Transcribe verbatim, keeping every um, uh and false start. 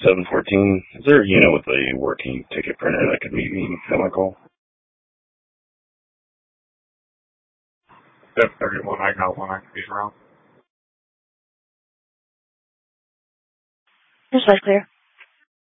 seven fourteen. Is there a unit with a working ticket printer that could meet me at my call? seven thirty-one, I got one. I can be around. Just like clear.